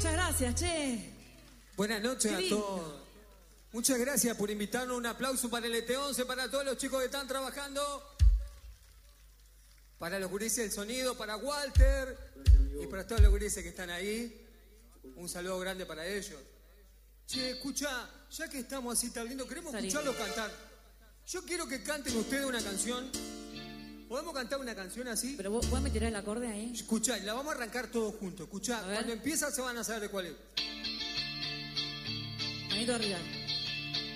muchas gracias, che. Buenas noches a todos. Muchas gracias por invitarnos. Un aplauso para el ET11, para todos los chicos que están trabajando. Para los gurises del sonido, para Walter y para todos los gurises que están ahí. Un saludo grande para ellos. Che, escucha, ya que estamos así tan lindo, queremos escucharlos cantar. Yo quiero que canten ustedes una canción. ¿Podemos cantar una canción así? Pero vos me tirás el acorde ahí. Escuchá, la vamos a arrancar todos juntos. Escuchá, cuando empieza se van a saber de cuál es. Manito arriba.